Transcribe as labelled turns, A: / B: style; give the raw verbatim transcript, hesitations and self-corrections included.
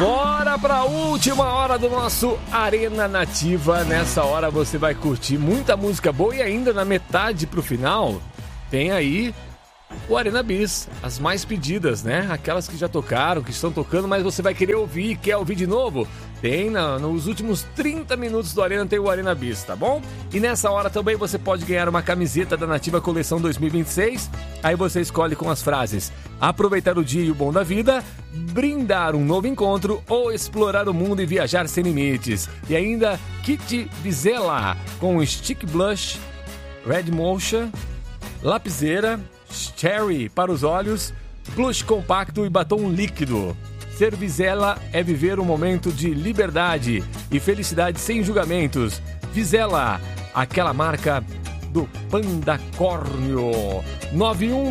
A: Bora pra última hora do nosso Arena Nativa. Nessa hora você vai curtir muita música boa e ainda na metade pro final tem aí o Arena Bis, as mais pedidas, né? Aquelas que já tocaram, que estão tocando, mas você vai querer ouvir, quer ouvir de novo? Tem na, nos últimos trinta minutos do Arena tem o Arena Bis, tá bom? E nessa hora também você pode ganhar uma camiseta da Nativa Coleção dois mil e vinte e seis. Aí você escolhe com as frases: aproveitar o dia e o bom da vida, brindar um novo encontro ou explorar o mundo e viajar sem limites. E ainda kit Vizela com stick blush, red mocha, lapiseira, cherry para os olhos, blush compacto e batom líquido. Ser Vizela é viver um momento de liberdade e felicidade sem julgamentos. Vizela, aquela marca do Panda Córneo. nove um